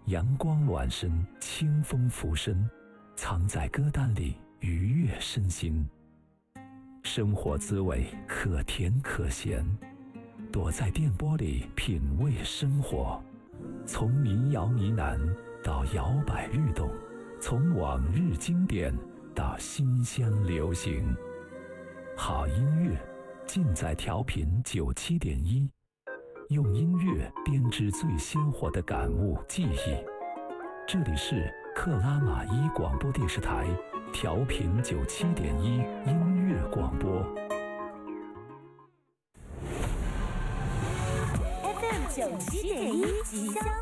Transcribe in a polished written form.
阳光暖身，清风拂身，藏在歌单里愉悦身心。生活滋味可甜可咸，躲在电波里品味生活。从民谣呢喃到摇摆律动，从往日经典到新乡流行。好音乐尽在调频97.1，用音乐编织最鲜活的感悟记忆。这里是克拉玛依广播电视台调频97.1音乐广播。 FM 97.1吉祥